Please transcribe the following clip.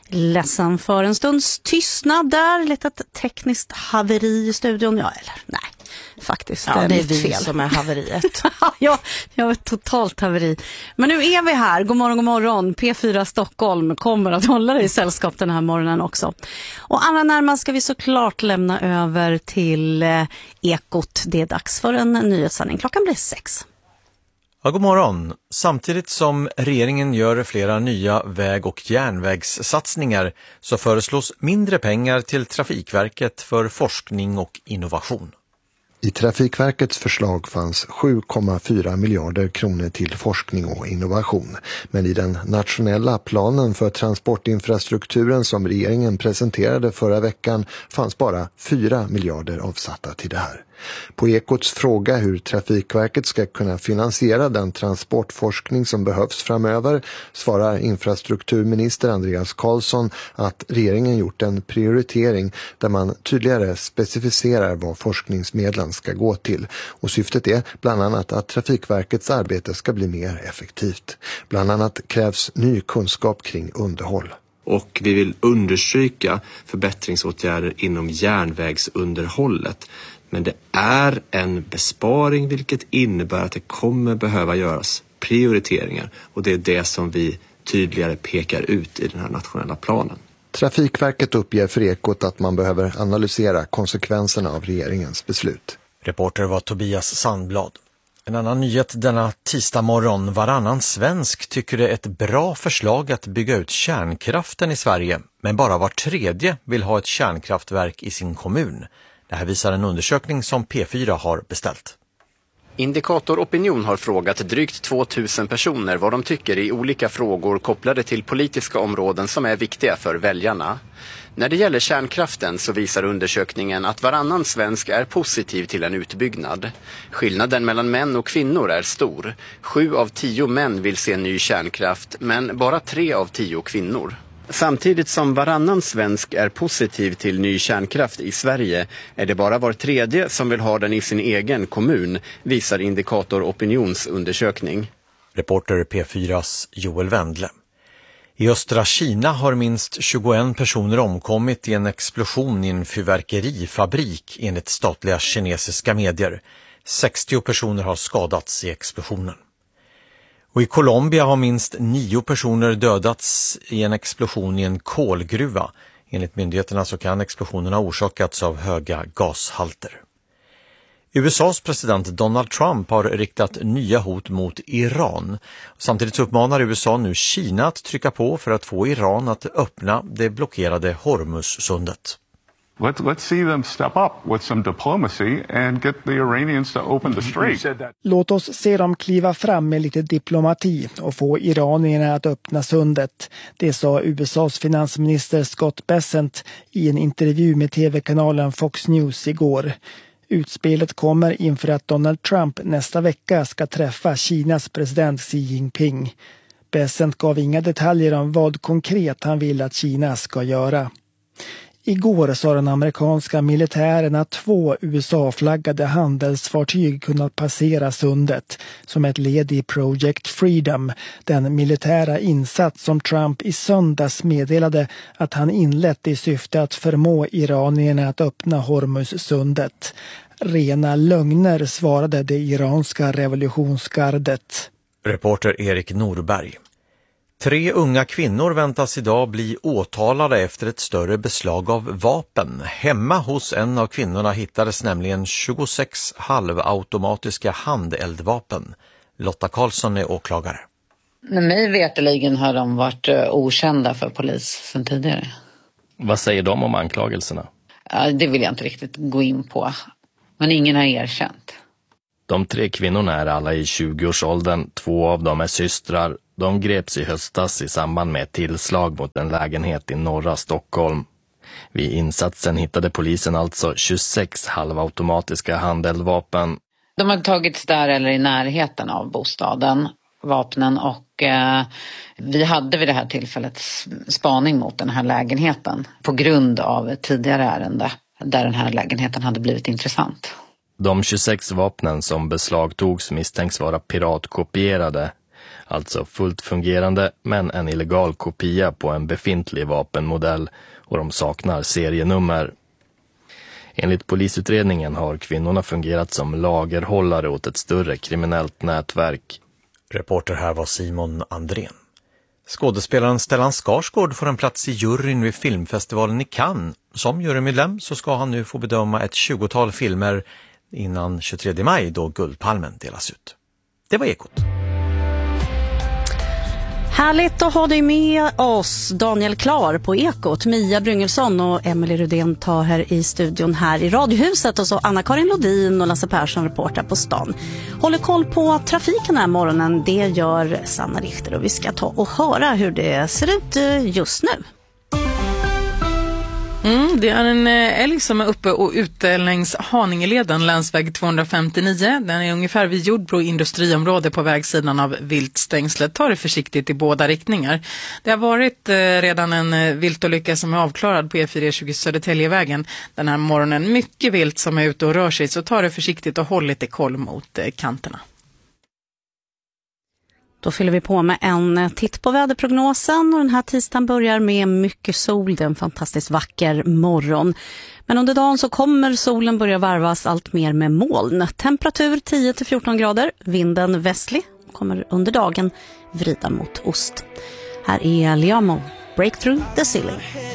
Ledsen för en stunds tystnad där. Lite ett tekniskt haveri i studion. Ja, eller nej. Faktiskt, ja, det är vi fel. Som är haveriet. Ja, jag har ett totalt haveri. Men nu är vi här. God morgon. P4 Stockholm kommer att hålla dig i sällskap den här morgonen också. Och allra närmast ska vi såklart lämna över till Ekot. Det är dags för en nyhetssändning. Klockan blir 6. Ja, god morgon. Samtidigt som regeringen gör flera nya väg- och järnvägssatsningar så föreslås mindre pengar till Trafikverket för forskning och innovation. I Trafikverkets förslag fanns 7,4 miljarder kronor till forskning och innovation. Men i den nationella planen för transportinfrastrukturen som regeringen presenterade förra veckan fanns bara 4 miljarder avsatta till det här. På Ekots fråga hur Trafikverket ska kunna finansiera den transportforskning som behövs framöver svarar infrastrukturminister Andreas Carlsson att regeringen gjort en prioritering där man tydligare specificerar vad forskningsmedlen ska gå till. Och syftet är bland annat att Trafikverkets arbete ska bli mer effektivt. Bland annat krävs ny kunskap kring underhåll. Och vi vill understryka förbättringsåtgärder inom järnvägsunderhållet. Men det är en besparing vilket innebär att det kommer behöva göras prioriteringar. Och det är det som vi tydligare pekar ut i den här nationella planen. Trafikverket uppger för Ekot att man behöver analysera konsekvenserna av regeringens beslut. Reporter var Tobias Sandblad. En annan nyhet denna tisdag morgon. Varannan svensk tycker det är ett bra förslag att bygga ut kärnkraften i Sverige. Men bara var tredje vill ha ett kärnkraftverk i sin kommun. Det här visar en undersökning som P4 har beställt. Indikator Opinion har frågat drygt 2000 personer vad de tycker i olika frågor kopplade till politiska områden som är viktiga för väljarna. När det gäller kärnkraften så visar undersökningen att varannan svensk är positiv till en utbyggnad. Skillnaden mellan män och kvinnor är stor. 7 av 10 män vill se ny kärnkraft, men bara 3 av 10 kvinnor. Samtidigt som varannan svensk är positiv till ny kärnkraft i Sverige är det bara var tredje som vill ha den i sin egen kommun, visar Indikator Opinions undersökning. Reporter P4s Joel Wendle. I östra Kina har minst 21 personer omkommit i en explosion i en fyrverkerifabrik enligt statliga kinesiska medier. 60 personer har skadats i explosionen. Och i Colombia har minst 9 personer dödats i en explosion i en kolgruva. Enligt myndigheterna så kan explosionen ha orsakats av höga gashalter. USAs president Donald Trump har riktat nya hot mot Iran. Samtidigt uppmanar USA nu Kina att trycka på för att få Iran att öppna det blockerade Hormuzsundet. Let's see them step up with some diplomacy and get the Iranians to open the strait. Låt oss se dem kliva fram med lite diplomati och få iranierna att öppna sundet. Det sa USAs finansminister Scott Bessent i en intervju med tv-kanalen Fox News igår. Utspelet kommer inför att Donald Trump nästa vecka ska träffa Kinas president Xi Jinping. Bessent gav inga detaljer om vad konkret han vill att Kina ska göra. Igår sa den amerikanska militären att 2 USA-flaggade handelsfartyg kunnat passera sundet som ett led i Project Freedom, den militära insats som Trump i söndags meddelade att han inlett i syfte att förmå iranierna att öppna Hormuzsundet. Rena lögner, svarade det iranska revolutionsgardet. Reporter Erik Norberg. 3 unga kvinnor väntas idag bli åtalade efter ett större beslag av vapen. Hemma hos en av kvinnorna hittades nämligen 26 halvautomatiska handeldvapen. Lotta Karlsson är åklagare. Mig veterligen har de varit okända för polis sedan tidigare. Vad säger de om anklagelserna? Det vill jag inte riktigt gå in på. Men ingen har erkänt. De 3 kvinnorna är alla i 20-årsåldern. 2 av dem är systrar. De greps i höstas i samband med ett tillslag mot en lägenhet i norra Stockholm. Vid insatsen hittade polisen alltså 26 halvautomatiska handeldvapen. De har tagits där eller i närheten av bostaden, vapnen, och vi hade vid det här tillfället spaning mot den här lägenheten på grund av ett tidigare ärende där den här lägenheten hade blivit intressant. De 26 vapnen som beslagtogs misstänks vara piratkopierade. Alltså fullt fungerande men en illegal kopia på en befintlig vapenmodell och de saknar serienummer. Enligt polisutredningen har kvinnorna fungerat som lagerhållare åt ett större kriminellt nätverk. Reporter här var Simon Andrén. Skådespelaren Stellan Skarsgård får en plats i juryn vid filmfestivalen i Cannes. Som jurymedlem så ska han nu få bedöma ett 20-tal filmer innan 23 maj då Guldpalmen delas ut. Det var Ekot. Härligt att ha dig med oss, Daniel Klar på Ekot, Mia Bryngelsson och Emily Rudén tar här i studion här i Radiohuset och så Anna-Karin Lodin och Lasse Persson, reporter på stan. Håller koll på trafiken den här morgonen, det gör Sanna Richter och vi ska ta och höra hur det ser ut just nu. Det är en älg som är uppe och ute längs Haningeleden, länsväg 259. Den är ungefär vid Jordbro industriområde på vägsidan av viltstängslet. Ta det försiktigt i båda riktningar. Det har varit redan en viltolycka som är avklarad på E4-20 Södertäljevägen den här morgonen. Mycket vilt som är ute och rör sig, så ta det försiktigt och håll lite koll mot kanterna. Då fyller vi på med en titt på väderprognosen och den här tisdagen börjar med mycket sol. Det är en fantastiskt vacker morgon. Men under dagen så kommer solen börja varvas allt mer med moln. Temperatur 10-14 grader, vinden västlig kommer under dagen vrida mot ost. Här är Liamo, Breakthrough the Ceiling.